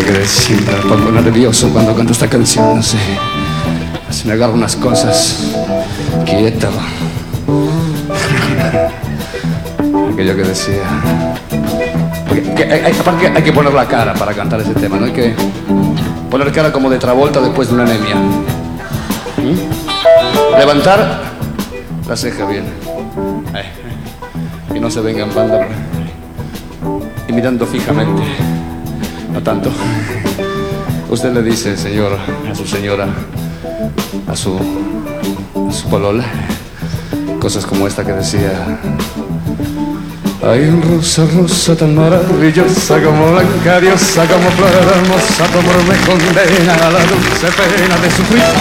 que decir, me pongo nervioso cuando canto esta canción, no sé. Se me agarran unas cosas. Quieta. Aquello que decía. Aparte hay que poner la cara para cantar ese tema, no hay que poner cara como de Travolta después de una anemia. Levantar la ceja bien. Que no se venga en banda. Y mirando fijamente. No tanto. Usted le dice, señor, a su señora, a su polola, cosas como esta que decía: ay, rosa, rosa tan maravillosa, como blanca diosa, como flor hermosa, tu amor me condena a la dulce pena de sufrir.